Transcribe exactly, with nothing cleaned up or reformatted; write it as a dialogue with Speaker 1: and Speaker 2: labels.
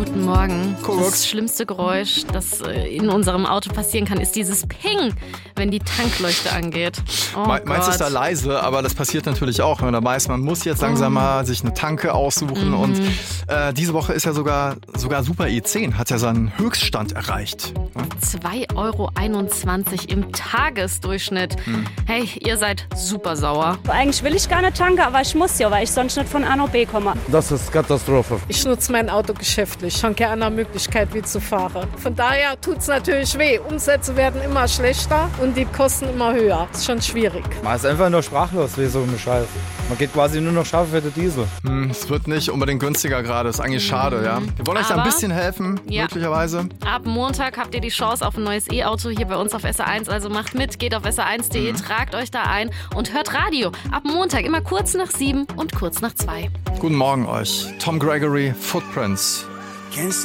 Speaker 1: Guten Morgen.
Speaker 2: Kuckuck.
Speaker 1: Das schlimmste Geräusch, das in unserem Auto passieren kann, ist dieses Ping, wenn die Tankleuchte angeht. Oh
Speaker 2: Me- Meins
Speaker 1: Gott.
Speaker 2: ist da leise, aber das passiert natürlich auch, wenn man da weiß, man muss jetzt langsam mal sich eine Tanke aussuchen.
Speaker 1: Mhm.
Speaker 2: Und äh, diese Woche ist ja sogar, sogar Super E zehn, hat ja seinen Höchststand erreicht.
Speaker 1: zwei Euro einundzwanzig im Tagesdurchschnitt.
Speaker 2: Hm.
Speaker 1: Hey, ihr seid super sauer.
Speaker 3: Eigentlich will ich gar nicht tanken, aber ich muss ja, weil ich sonst nicht von A nach B komme.
Speaker 4: Das ist Katastrophe.
Speaker 5: Ich nutze mein Auto geschäftlich. Ich habe keine andere Möglichkeit, wie zu fahren. Von daher tut es natürlich weh. Umsätze werden immer schlechter und die Kosten immer höher. Das ist schon schwierig.
Speaker 4: Man ist einfach nur sprachlos wie so ein Scheiß. Man geht quasi nur noch scharf für den Diesel.
Speaker 2: Hm, es wird nicht unbedingt günstiger gerade, ist eigentlich schade, ja. Wir wollen euch da ein
Speaker 1: Aber-
Speaker 2: bisschen helfen,
Speaker 1: Ja.
Speaker 2: möglicherweise.
Speaker 1: Ab Montag habt ihr die Chance auf ein neues E-Auto hier bei uns auf S R eins. Also macht mit, geht auf S R eins punkt de, tragt euch da ein und hört Radio. Ab Montag immer kurz nach sieben und kurz nach zwei.
Speaker 2: Guten Morgen euch. Tom Gregory, Footprints.